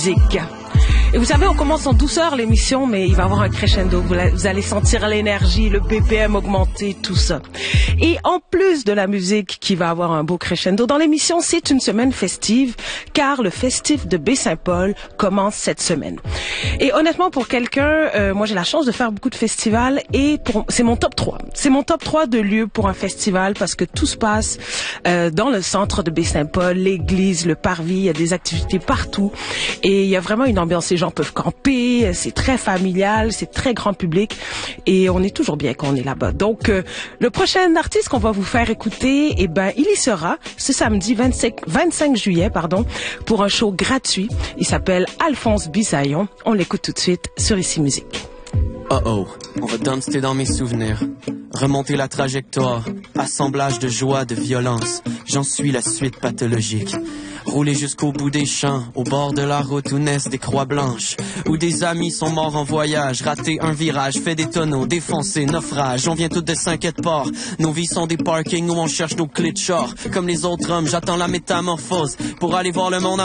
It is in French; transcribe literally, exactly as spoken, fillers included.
Et vous savez, on commence en douceur l'émission, mais il va y avoir un crescendo. Vous allez sentir l'énergie, le B P M augmenter, tout ça. Et en plus de la musique qui va avoir un beau crescendo dans l'émission, c'est une semaine festive, car le festif de Baie-Saint-Paul commence cette semaine. Et honnêtement, pour quelqu'un, euh, moi j'ai la chance de faire beaucoup de festivals et pour, c'est mon top trois. C'est mon top trois de lieux pour un festival parce que tout se passe euh, dans le centre de Baie-Saint-Paul, l'église, le parvis, il y a des activités partout et il y a vraiment une ambiance. Les gens peuvent camper, c'est très familial, c'est très grand public et on est toujours bien quand on est là-bas. Donc, euh, le prochain artiste qu'on va vous faire écouter, eh ben, il y sera ce samedi vingt-cinq juillet, pardon, pour un show gratuit. Il s'appelle Alphonse Bisaillon. On l'écoute tout de suite sur Ici Musique. Oh oh, on va danser dans mes souvenirs, remonter la trajectoire, assemblage de joie, de violence, j'en suis la suite pathologique. Rouler jusqu'au bout des champs, au bord de la route où naissent des croix blanches, où des amis sont morts en voyage, rater un virage, fait des tonneaux, défoncer, naufrage, on vient tous de Saint-Quay-de-Port, nos vies sont des parkings où on cherche nos clés de char, comme les autres hommes, j'attends la métamorphose, pour aller voir le monde